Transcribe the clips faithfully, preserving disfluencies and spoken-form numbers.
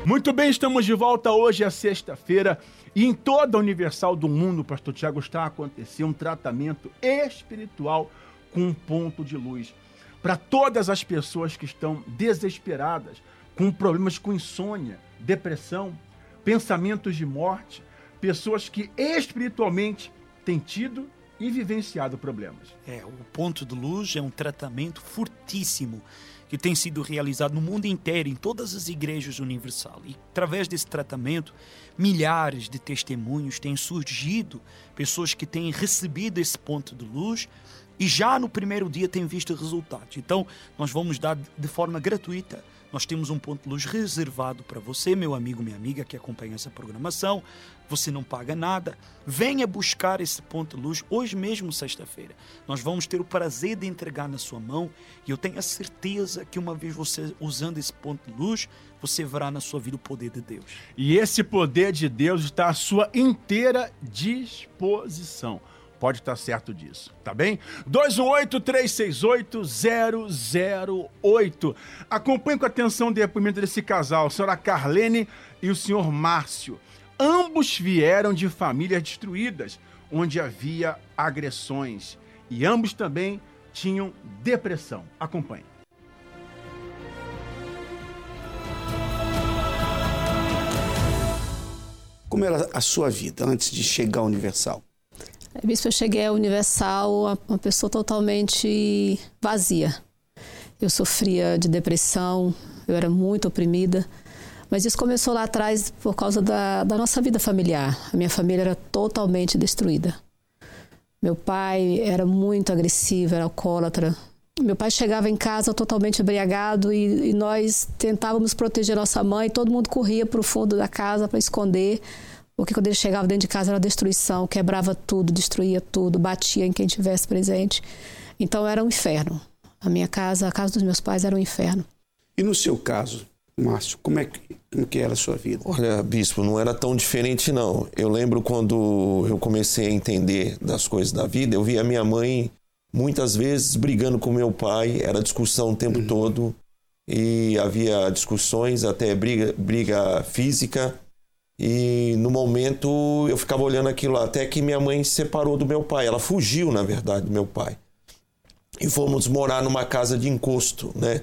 Muito bem, estamos de volta. Hoje é sexta-feira e em toda a Universal do Mundo, Pastor Tiago, está acontecendo um tratamento espiritual com um ponto de luz para todas as pessoas que estão desesperadas, com problemas com insônia, depressão, pensamentos de morte, pessoas que espiritualmente têm tido e vivenciado problemas. É, o ponto de luz é um tratamento fortíssimo que tem sido realizado no mundo inteiro, em todas as igrejas universal. E através desse tratamento, milhares de testemunhos têm surgido, pessoas que têm recebido esse ponto de luz e já no primeiro dia têm visto resultados. Então, nós vamos dar de forma gratuita. Nós temos um ponto de luz reservado para você, meu amigo, minha amiga que acompanha essa programação. Você não paga nada. Venha buscar esse ponto de luz hoje mesmo, sexta-feira. Nós vamos ter o prazer de entregar na sua mão e eu tenho a certeza que uma vez você usando esse ponto de luz, você verá na sua vida o poder de Deus. E esse poder de Deus está à sua inteira disposição. Pode estar certo disso, tá bem? dois um oito, três seis oito, zero zero oito. Acompanhe com atenção o depoimento desse casal, a senhora Carlene e o senhor Márcio. Ambos vieram de famílias destruídas, onde havia agressões. E ambos também tinham depressão. Acompanhe. Como era a sua vida antes de chegar ao Universal? Bispo, eu cheguei ao Universal uma pessoa totalmente vazia. Eu sofria de depressão, eu era muito oprimida. Mas isso começou lá atrás por causa da, da nossa vida familiar. A minha família era totalmente destruída. Meu pai era muito agressivo, era alcoólatra. Meu pai chegava em casa totalmente embriagado e, e nós tentávamos proteger nossa mãe. Todo mundo corria para o fundo da casa para esconder. Porque quando ele chegava dentro de casa era destruição, quebrava tudo, destruía tudo, batia em quem estivesse presente. Então era um inferno. A minha casa, a casa dos meus pais era um inferno. E no seu caso, Márcio, como é que, como que era a sua vida? Olha, bispo, não era tão diferente não. Eu lembro quando eu comecei a entender das coisas da vida, eu via a minha mãe muitas vezes brigando com meu pai, era discussão o tempo uhum. todo, e havia discussões, até briga, briga física. E no momento eu ficava olhando aquilo até que minha mãe se separou do meu pai. Ela fugiu, na verdade, do meu pai. E fomos morar numa casa de encosto, né?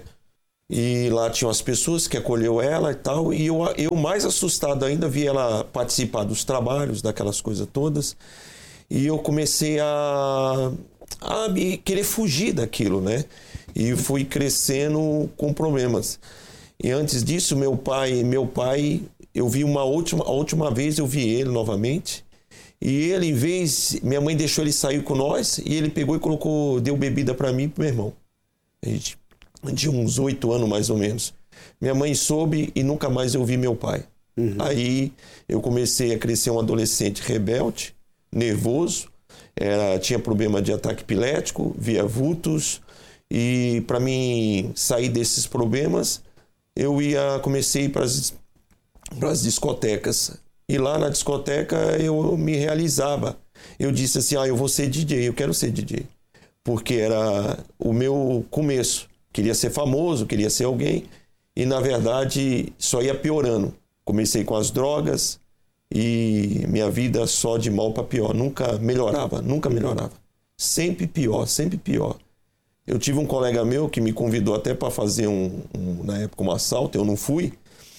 E lá tinham as pessoas que acolheu ela e tal. E eu, eu mais assustado ainda, vi ela participar dos trabalhos, daquelas coisas todas. E eu comecei a, a me querer fugir daquilo, né? E fui crescendo com problemas. E antes disso, meu pai, meu pai... Eu vi uma última, a última vez eu vi ele novamente, e ele, em vez, minha mãe deixou ele sair com nós, e ele pegou e colocou, deu bebida para mim e pro meu irmão. A gente tinha uns oito anos mais ou menos. Minha mãe soube e nunca mais eu vi meu pai. Uhum. Aí eu comecei a crescer um adolescente rebelde, nervoso, era, tinha problema de ataque epilético, via vultos, e para mim sair desses problemas, eu ia, comecei para as para as discotecas. E lá na discoteca eu me realizava. Eu disse assim, ah, eu vou ser D J, eu quero ser D J. Porque era o meu começo. Queria ser famoso, queria ser alguém. E, na verdade, só ia piorando. Comecei com as drogas e minha vida só de mal para pior. Nunca melhorava, nunca melhorava. Sempre pior, sempre pior. Eu tive um colega meu que me convidou até para fazer, um, um, na época, um assalto. Eu não fui.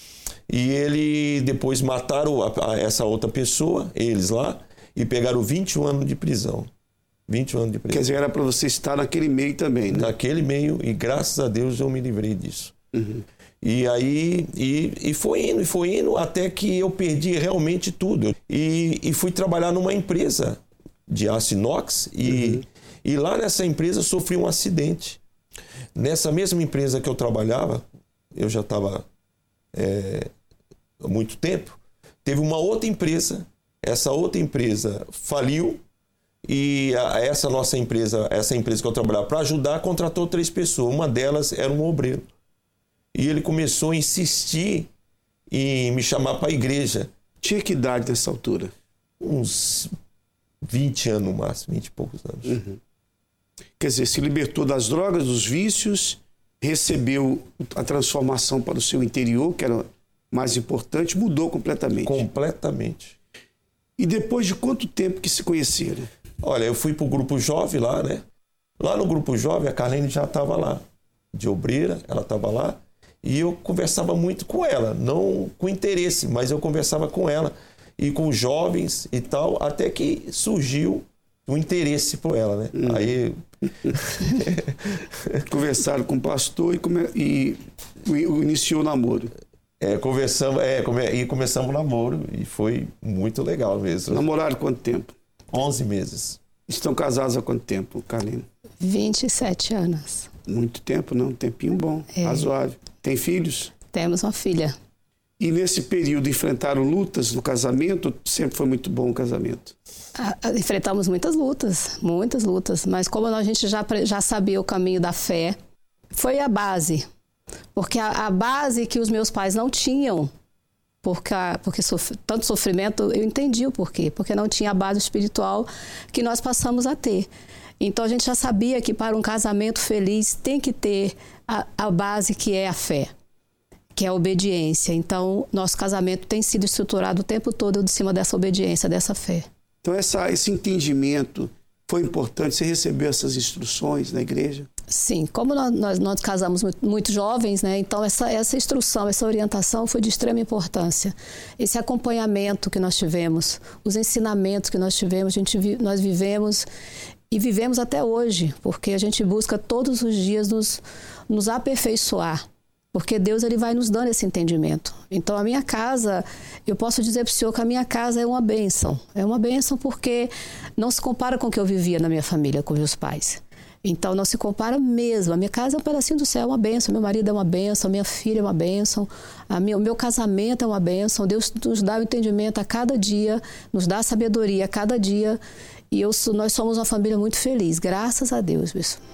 E ele depois mataram a, a essa outra pessoa, eles lá, e pegaram vinte e um anos de prisão. vinte anos de prisão. Quer dizer, era para você estar naquele meio também, né? Naquele meio, e graças a Deus eu me livrei disso. Uhum. E aí, e, e foi indo, e foi indo, até que eu perdi realmente tudo. E, e fui trabalhar numa empresa de aço inox, e, uhum. e lá nessa empresa sofri um acidente. Nessa mesma empresa que eu trabalhava, eu já estava... É, há muito tempo, teve uma outra empresa, essa outra empresa faliu e a, essa nossa empresa, essa empresa que eu trabalhava para ajudar, contratou três pessoas, uma delas era um obreiro. E ele começou a insistir em me chamar para a igreja. Tinha que idade nessa altura? Uns vinte anos no máximo, vinte e poucos anos. Uhum. Quer dizer, se libertou das drogas, dos vícios, recebeu a transformação para o seu interior, que era mais importante, mudou completamente. Completamente. E depois de quanto tempo que se conheceram? Olha, eu fui pro grupo jovem lá, né? Lá no grupo jovem, a Carlene já estava lá. De obreira, ela estava lá. E eu conversava muito com ela. Não com interesse, mas eu conversava com ela. E com os jovens e tal, até que surgiu um interesse por ela, né? Hum. Aí... Conversaram com o pastor e, come... e... iniciou o namoro. É, conversamos, é, come... e começamos o namoro. E foi muito legal mesmo. Namoraram quanto tempo? onze meses. Estão casados há quanto tempo, Carlene? vinte e sete anos. Muito tempo, não? Um tempinho bom, é. Razoável. Tem filhos? Temos uma filha. E nesse período enfrentaram lutas no casamento? Sempre foi muito bom o casamento? Ah, enfrentamos muitas lutas, muitas lutas. Mas como a gente já, já sabia o caminho da fé, foi a base. Porque a, a base que os meus pais não tinham, porque, porque sof, tanto sofrimento, eu entendi o porquê. Porque não tinha a base espiritual que nós passamos a ter. Então a gente já sabia que para um casamento feliz tem que ter a, a base que é a fé, que é a obediência. Então, nosso casamento tem sido estruturado o tempo todo de cima dessa obediência, dessa fé. Então, essa, esse entendimento foi importante? Você recebeu essas instruções na igreja? Sim, como nós, nós, nós casamos muito, muito jovens, né? Então essa, essa instrução, essa orientação foi de extrema importância. Esse acompanhamento que nós tivemos, os ensinamentos que nós tivemos, a gente, nós vivemos e vivemos até hoje, porque a gente busca todos os dias nos, nos aperfeiçoar. Porque Deus ele vai nos dando esse entendimento. Então, a minha casa, eu posso dizer para o senhor que a minha casa é uma bênção. É uma bênção porque não se compara com o que eu vivia na minha família, com meus pais. Então, não se compara mesmo. A minha casa é um pedacinho do céu, é uma bênção. Meu marido é uma bênção, a minha filha é uma bênção. A minha, o meu casamento é uma bênção. Deus nos dá o entendimento a cada dia, nos dá a sabedoria a cada dia. E eu, nós somos uma família muito feliz, graças a Deus, pessoal.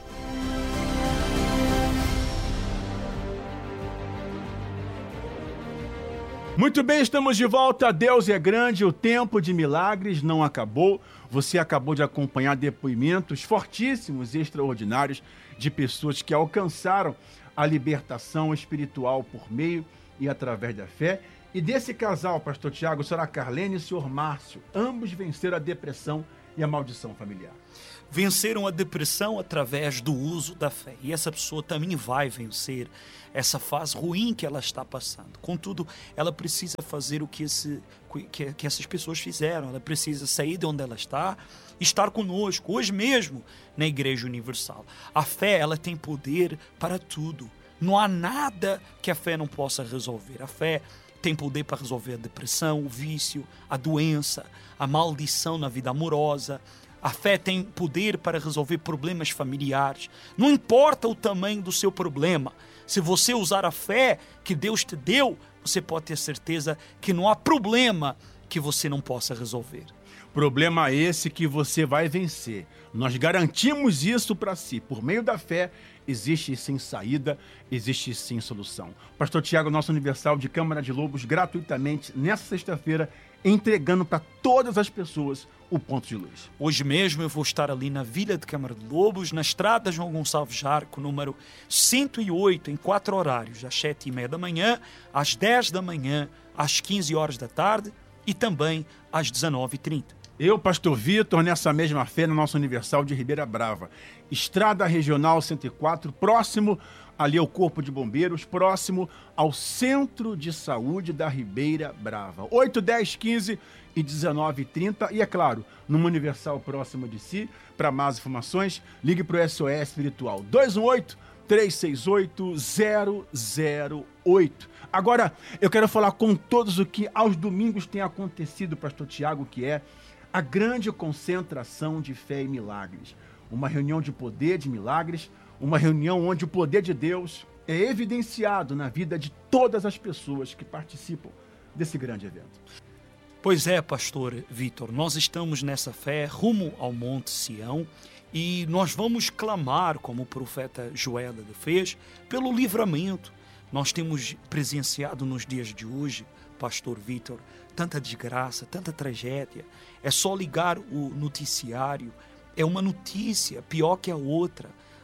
Muito bem, estamos de volta. Deus é grande, o tempo de milagres não acabou. Você acabou de acompanhar depoimentos fortíssimos e extraordinários de pessoas que alcançaram a libertação espiritual por meio e através da fé. E desse casal, pastor Tiago, senhora Carlene e senhor Márcio, ambos venceram a depressão e a maldição familiar. Venceram a depressão através do uso da fé. E essa pessoa também vai vencer essa fase ruim que ela está passando. Contudo, ela precisa fazer o que, esse, que, que essas pessoas fizeram. Ela precisa sair de onde ela está e estar conosco, hoje mesmo, na Igreja Universal. A fé, ela tem poder para tudo. Não há nada que a fé não possa resolver. A fé tem poder para resolver a depressão, o vício, a doença, a maldição na vida amorosa. A fé tem poder para resolver problemas familiares. Não importa o tamanho do seu problema. Se você usar a fé que Deus te deu, você pode ter certeza que não há problema que você não possa resolver. Problema esse que você vai vencer. Nós garantimos isso para si. Por meio da fé, existe sim saída, existe sim solução. Pastor Tiago, nosso Universal de Câmara de Lobos, gratuitamente, nessa sexta-feira, entregando para todas as pessoas o ponto de luz. Hoje mesmo eu vou estar ali na Vila de Câmara de Lobos, na estrada João Gonçalves Jarco, número cento e oito, em quatro horários, às sete e meia da manhã, às dez da manhã, às quinze horas da tarde e também às dezenove e trinta. Eu, pastor Vitor, nessa mesma feira, no nosso Universal de Ribeira Brava. Estrada Regional cento e quatro, próximo ali ao Corpo de Bombeiros, próximo ao Centro de Saúde da Ribeira Brava. oito, dez, quinze e dezenove e trinta. E, é claro, numa Universal próximo de si. Para mais informações, ligue para o S O S Espiritual dois um oito, três seis oito, zero zero oito. Agora, eu quero falar com todos o que aos domingos tem acontecido, pastor Tiago, que é a grande concentração de fé e milagres. Uma reunião de poder de milagres, uma reunião onde o poder de Deus é evidenciado na vida de todas as pessoas que participam desse grande evento. Pois é, pastor Vitor, nós estamos nessa fé rumo ao Monte Sião e nós vamos clamar, como o profeta Joel fez, pelo livramento. Nós temos presenciado nos dias de hoje, pastor Vitor, tanta desgraça, tanta tragédia. É só ligar o noticiário, é uma notícia pior que a outra.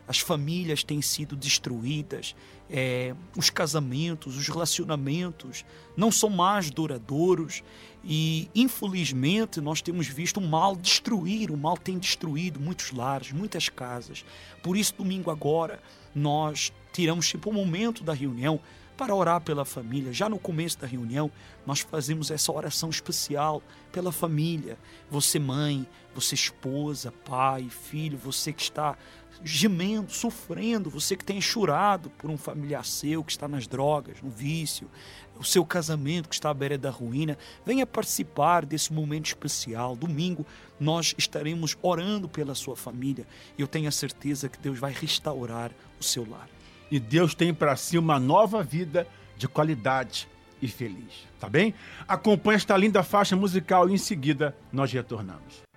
as famílias têm sido destruídas, é, os casamentos, os relacionamentos não são mais duradouros e, infelizmente, nós temos visto o mal destruir, o mal tem destruído muitos lares, muitas casas. Por isso, domingo agora, nós tiramos tipo um momento da reunião para orar pela família. Já no começo da reunião, nós fazemos essa oração especial pela família. Você mãe, você esposa, pai, filho, você que está gemendo, sofrendo, você que tem chorado por um familiar seu que está nas drogas, no vício, o seu casamento que está à beira da ruína, venha participar desse momento especial. Domingo nós estaremos orando pela sua família e eu tenho a certeza que Deus vai restaurar o seu lar. E Deus tem para si uma nova vida de qualidade e feliz, tá bem? Acompanhe esta linda faixa musical e em seguida nós retornamos.